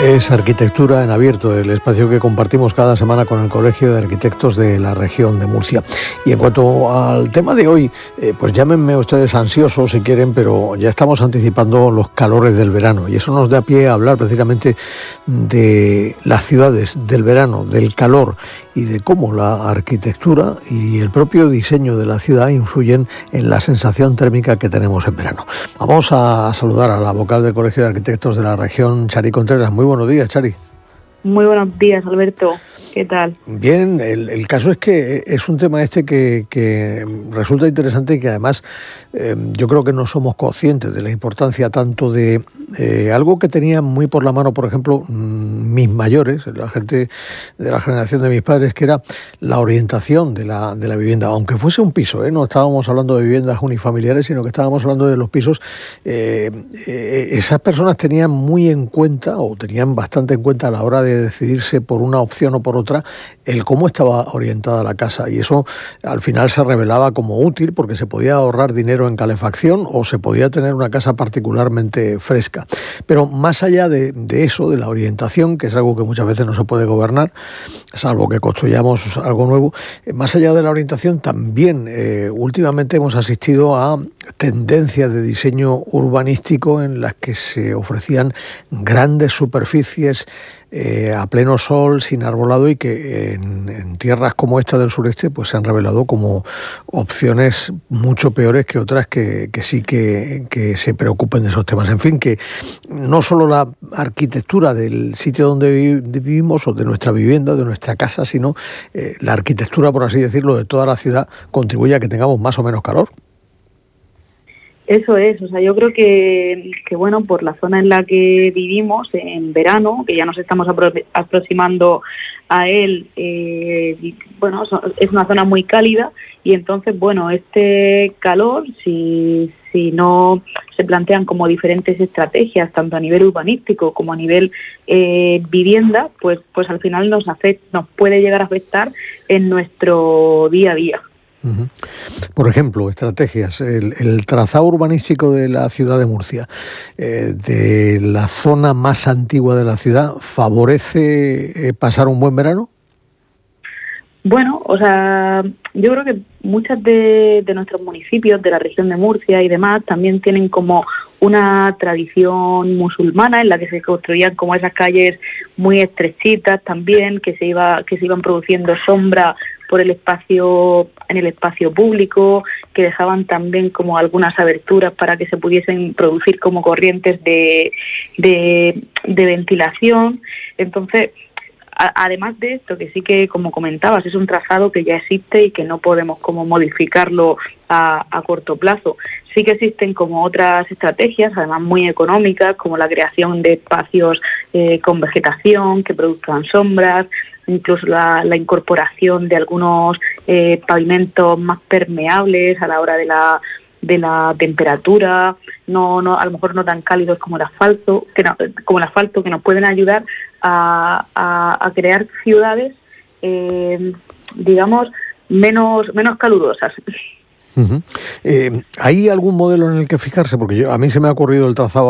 Es Arquitectura en Abierto, el espacio que compartimos cada semana con el Colegio de Arquitectos de la región de Murcia. Y en cuanto al tema de hoy, pues llámenme ustedes ansiosos si quieren, pero ya estamos anticipando los calores del verano y eso nos da pie a hablar precisamente de las ciudades, del verano, del calor y de cómo la arquitectura y el propio diseño de la ciudad influyen en la sensación térmica que tenemos en verano. Vamos a saludar a la vocal del Colegio de Arquitectos de la región, Chari Contreras. Muy buenos días, Chari. Muy buenos días, Alberto. ¿Qué tal? Bien, el caso es que es un tema que resulta interesante y que además yo creo que no somos conscientes de la importancia tanto de algo que tenían muy por la mano, por ejemplo, mis mayores, la gente de la generación de mis padres, que era la orientación de la vivienda, aunque fuese un piso, no estábamos hablando de viviendas unifamiliares, sino que estábamos hablando de los pisos. Esas personas tenían muy en cuenta, o tenían bastante en cuenta a la hora de decidirse por una opción o por otra, el cómo estaba orientada la casa, y eso al final se revelaba como útil porque se podía ahorrar dinero en calefacción o se podía tener una casa particularmente fresca. Pero más allá de eso, de la orientación, que es algo que muchas veces no se puede gobernar, salvo que construyamos algo nuevo, más allá de la orientación también últimamente hemos asistido a tendencias de diseño urbanístico en las que se ofrecían grandes superficies a pleno sol, sin arbolado, y que en tierras como esta del sureste pues se han revelado como opciones mucho peores que otras que sí que se preocupen de esos temas. En fin, que no solo la arquitectura del sitio donde vivimos o de nuestra vivienda, de nuestra casa, sino la arquitectura, por así decirlo, de toda la ciudad contribuye a que tengamos más o menos calor. Eso es, yo creo que bueno, por la zona en la que vivimos en verano, que ya nos estamos aproximando a él, bueno, es una zona muy cálida y entonces, bueno, este calor, si no se plantean como diferentes estrategias, tanto a nivel urbanístico como a nivel vivienda, pues al final nos puede llegar a afectar en nuestro día a día. Por ejemplo, estrategias, el trazado urbanístico de la ciudad de Murcia, de la zona más antigua de la ciudad, ¿favorece pasar un buen verano? Bueno, yo creo que muchos de nuestros municipios de la región de Murcia y demás también tienen como una tradición musulmana en la que se construían como esas calles muy estrechitas también, que se iban produciendo sombra por en el espacio público, que dejaban también como algunas aberturas para que se pudiesen producir como corrientes de ventilación. Entonces, además de esto, que sí que, como comentabas, es un trazado que ya existe y que no podemos como modificarlo a corto plazo. Sí que existen como otras estrategias, además muy económicas, como la creación de espacios con vegetación que produzcan sombras, incluso la incorporación de algunos pavimentos más permeables a la hora de la temperatura, no a lo mejor no tan cálidos como el asfalto, que nos pueden ayudar a crear ciudades, digamos, menos calurosas. ¿Hay algún modelo en el que fijarse? Porque a mí se me ha ocurrido el trazado